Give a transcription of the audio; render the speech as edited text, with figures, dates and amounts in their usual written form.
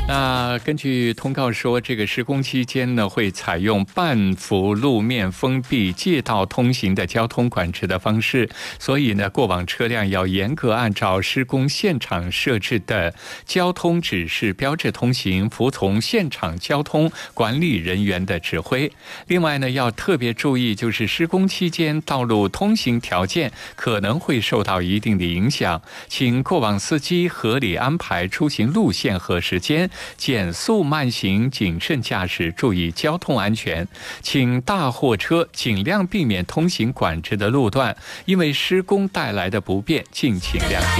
那根据通告说，这个施工期间呢，会采用半幅路面封闭借道通行的交通管制的方式，所以呢，过往车辆要严格按照施工现场设置的交通指示标志通行，服从现场交通管理人员的指挥。另外呢，要特别注意，就是施工期间道路通行条件可能会受到一定的影响，请过往司机合理安排出行路线和时间，减速慢行，谨慎驾驶，注意交通安全。请大货车尽量避免通行管制的路段，因为施工带来的不便，敬请谅解。